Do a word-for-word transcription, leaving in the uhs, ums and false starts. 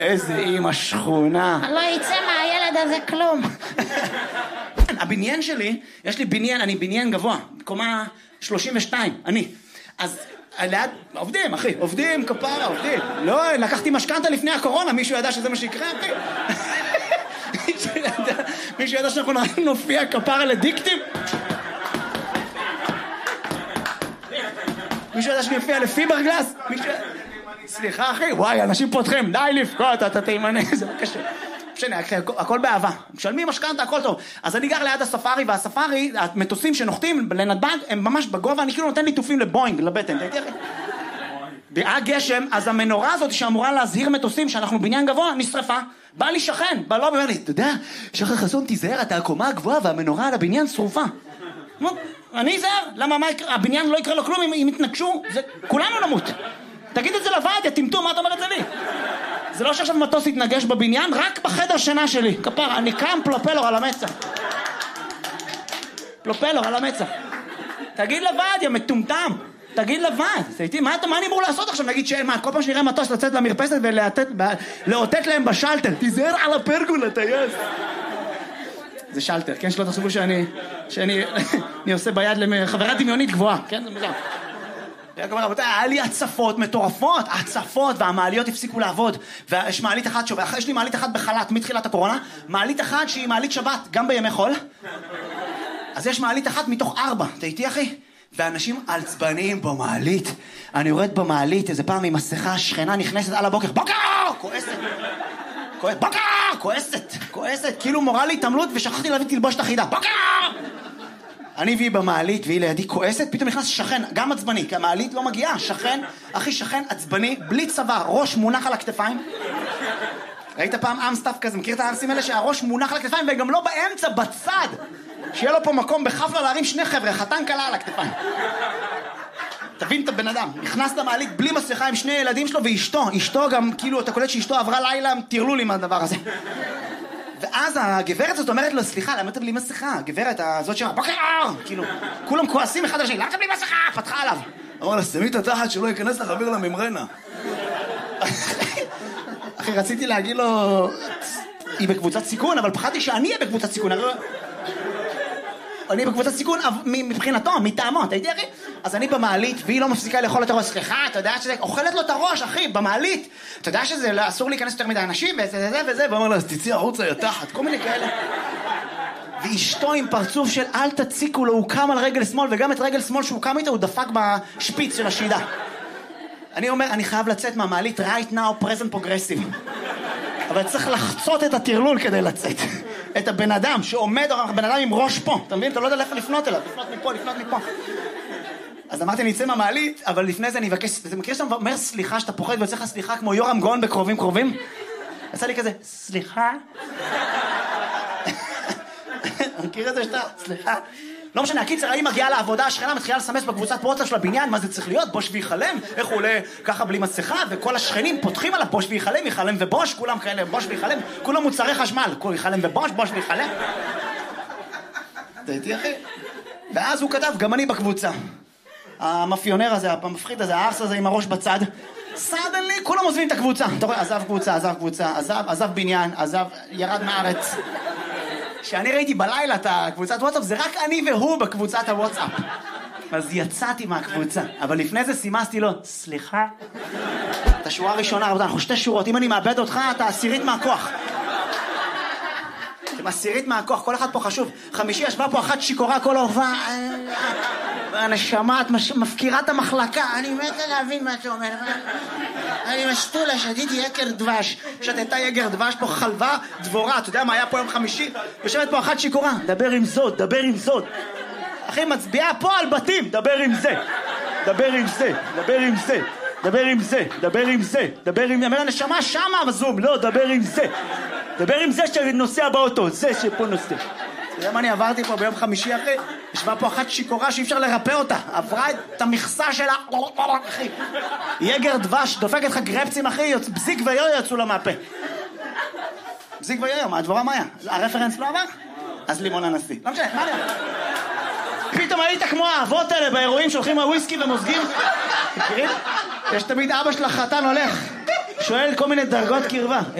איזה אימא שכונה. לא יצא מהילד הזה כלום. הבניין שלי, יש לי בניין, אני בניין גבוה, קומה שלושים ושתיים, אני. אז ליד, עובדים, אחי, עובדים, כפרה, עובדים. לא, לקחתי משכנתה לפני הקורונה, מישהו ידע שזה מה שיקרה, אחי? מישהו ידע שאנחנו נופיע כפרה לדיקטים? מישהו ידע שאני אופיע לפיברגלס? סליחה, אחי, וואי, אנשים פותחים, די לפקוט, אתה תימנה, זה לא קשה. משנה, הכל באהבה. משלמים משכנתה, הכל טוב. אז אני גר ליד הספארי, והספארי, המטוסים שנוחתים לנתב"ג, הם ממש בגובה, אני כאילו נותן ליטופים לבוינג, לבטן, אתה יודע? באה גשם, אז המנורה הזאת שאמורה להזהיר מטוסים שאנחנו בניין גבוה, נשרפה. בא לי שכן, בא לו ואומר לי, אתה יודע, שחר חסון תיזהר, אתה הקומה הגבוהה והמנורה על הבניין שרופה. אני אזהר, למה הבניין לא יקרה לו כלום אם יתנגשו, כולנו נמות. תגיד את זה לוועד, יא טמטום, מה אתה אומר את זה לי? זה לא שעכשיו מטוס יתנגש בבניין, רק בחדר שינה שלי. כפר, אני קם פלופלור על המצח. פלופלור על המצח. תגיד לוועד, יא מטומטם. תגיד לוועד. מה אני אמור לעשות עכשיו? נגיד שמה, כל פעם שנראה מטוס לצאת למרפסת ולאותת להם בשלטר. תיזהר על הפרגולה, טייס. זה שלטר, כן? שלא תחשבו שאני, שאני, אני עושה ביד לחברה דמיונית גבוהה. כן? זה מוזר. היה לי הצפות מטורפות, הצפות, והמעליות הפסיקו לעבוד, ויש מעלית אחת שוב, יש לי מעלית אחת בחל"ת מתחילת הקורונה, מעלית אחת שהיא מעלית שבת, גם בימי חול, אז יש מעלית אחת מתוך ארבע, אתה איתי אחי? ואנשים עצבניים במעלית, אני יורד במעלית, איזה פעם עם מסכה, שכנה נכנסת על הבוקר, בוקר! כועסת, בוקר! כועסת, כועסת, כאילו מורה לי התעמלות ושכחתי להביא תלבושת אחידה, בוקר! אני והיא במעלית, והיא לידי כועסת, פתאום נכנס שכן, גם עצבני, כי המעלית לא מגיעה, שכן, אחי שכן עצבני, בלי צבא, ראש מונח על הכתפיים. ראית פעם אמסטף כזה, מכיר את הארסים האלה שהראש מונח על הכתפיים, וגם לא באמצע, בצד, שיהיה לו פה מקום בחפלה להרים שני חבר'ה, חתן קלה על הכתפיים. תבין את הבן אדם, נכנס למעלית בלי מסכה עם שני ילדים שלו ואשתו, אשתו גם, כאילו, אתה קולט שאשתו עברה לילה, תירלו לי מהדבר הזה. ואז הגברת הזאת אומרת לו, סליחה, למה אתה בלי מסכה? הגברת הזאת שמה, בוקר! כאילו, כולם כועסים אחד לשני, למה אתה בלי מסכה? פתחה עליו. אמר לה, שמי את התחת שלא ייכנס לך אוויר לממרנה. אחי, רציתי להגיד לו, היא בקבוצת סיכון, אבל פחדתי שאני אהיה בקבוצת סיכון. אני בקבוצת סיכון מבחינתו, מטעמו, אתה יודע אחי? אז אני במעלית, והיא לא מפסיקה לאכול את הראש, סליחה, אתה יודע שזה, אוכלת לו את הראש, אחי, במעלית. אתה יודע שזה אסור להיכנס יותר מדי אנשים, וזה וזה וזה, ואומר לה, אז תצאי החוצה, יא תחת, כל מיני כאלה. ואשתו עם פרצוף של אל תציקו לו, הוא קם על רגל שמאל, וגם את רגל שמאל שהוא קם איתה, הוא דפק בשפיץ של השידה. אני אומר, אני חייב לצאת מהמעלית, right now, present progressive. אבל צריך לחצות את הטרלול כדי לצאת. את הבן אדם שעומד, הבן אדם עם ראש פה, אתה מבין? אתה לא יודע איפה לפנות אליו, לפנות מפה, לפנות מפה. אז אמרתי, אני אצא מהמעלית, אבל לפני זה אני אבקש, אתה מכיר שאתה אומר סליחה, שאתה פוחד ויוצא לך סליחה כמו יורם גאון בקרובים קרובים? עשה לי כזה, סליחה? מכיר את זה שאתה, סליחה? לא משנה, הקיצר, אני מגיעה לעבודה, השכנה מתחילה לסמס בקבוצת וואטסאפ של הבניין, מה זה צריך להיות? בוש ויחלם? איך הוא עולה ככה בלי מסכה? וכל השכנים פותחים עליו בוש ויחלם, יחלם ובוש, כולם כאלה, בוש ויחלם, כולם מוצרי חשמל, כל יחלם ובוש, בוש ויחלם. אתה איתי אחי? ואז הוא כתב, גם אני בקבוצה. המאפיונר הזה, המפחיד הזה, הארס הזה עם הראש בצד, סדנלי, כולם עוזבים את הקבוצה. אתה רואה, עזב קבוצה, עזב קבוצה, עזב, עזב בניין, עזב, ירד מארץ. כשאני ראיתי בלילה את הקבוצת וואטסאפ, זה רק אני והוא בקבוצת הוואטסאפ. אז יצאתי מהקבוצה, אבל לפני זה סימסתי לו, סליחה? את השורה הראשונה, רבותי, אנחנו שתי שורות, אם אני מאבד אותך, אתה עשירית מהכוח. אתם עשירית מהכוח, כל אחד פה חשוב. חמישי ישבה פה אחת שיקורה כל ההופעה, הנשמה, את מפקירה את המחלקה, אני מתה להבין מה אתה אומר. אני משתולה, שתיתי יקר דבש, שתתה יקר דבש פה חלבה דבורה, אתה יודע מה היה פה יום חמישי? יושבת פה אחת שיקורה, דבר עם זאת, דבר עם זאת. אחי, מצביעה פה על בתים, דבר עם זה, דבר עם זה, דבר עם זה, דבר עם זה, דבר עם זה, דבר עם... אמר הנשמה שמה בזום, לא, דבר עם זה, דבר עם זה שנוסע באוטו, זה שפה נוסע. אתה יודע מה אני עברתי פה ביום חמישי אחי? ישבה פה אחת שיקורה שאי אפשר לרפא אותה, עברה את המכסה שלה, אחי. יגר דבש, דופקת לך גרפצים אחי, בזיק ויו יצאו לה מהפה. בזיק ויו, מה הדבורה מה היה? הרפרנס לא עבר? אז לימון הנשיא. לא משנה, מה היה? פתאום היית כמו האבות האלה באירועים שהולכים מהוויסקי ומוזגים. מכירים? יש תמיד אבא של החתן הולך. שואל כל מיני דרגות קרבה.